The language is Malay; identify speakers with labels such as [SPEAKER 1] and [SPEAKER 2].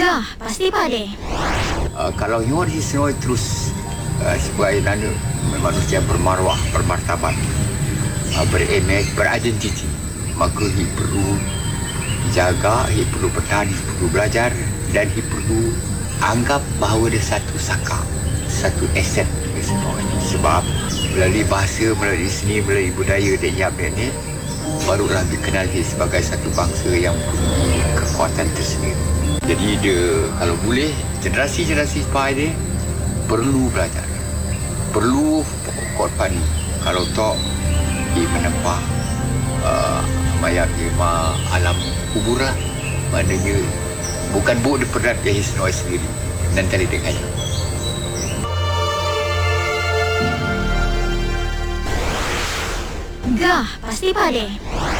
[SPEAKER 1] Gah, pasti pade.
[SPEAKER 2] Kalau you Hisnoi terus sebagai manusia bermarwah, bermartabat, berimej, beridentiti, maka dia perlu jaga, dia perlu bertahan, dia perlu belajar, dan dia perlu anggap bahawa dia satu saka, satu aset Hisnoi. Sebab melalui bahasa, melalui seni, melalui budaya dan iap ini, barulah dikenal dia sebagai satu bangsa yang punya kekuatan tersendiri. Jadi dia, kalau boleh, generasi-generasi sepai dia perlu belajar, perlu korban. Kalau tak, dia menempah mayat dia alam kubur lah. Maknanya bukan buat dia perat ke Hisnoi sendiri, dan tali dengan
[SPEAKER 1] Gah, pasti pade.